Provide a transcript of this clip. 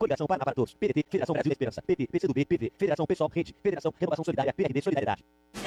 Coligação Paraná para Todos, PDT, Federação Brasil da Esperança, PT, PCdoB, PV, Federação Pessoal Rede, Federação Renovação Solidária, PRD Solidariedade.